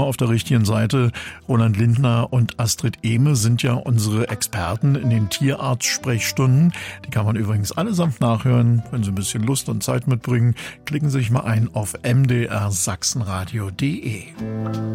auf der richtigen Seite. Roland Lindner und Astrid Ehme sind ja unsere Experten in den Tierarzt-Sprechstunden. Die kann man übrigens allesamt nachhören. Wenn Sie ein bisschen Lust und Zeit mitbringen, klicken Sie sich mal ein auf mdrsachsenradio.de.